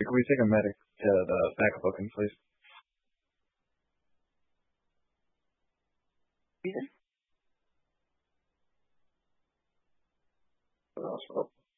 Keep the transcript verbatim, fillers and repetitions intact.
Can we take a medic to the back of booking, please? Ethan? What else? Oh,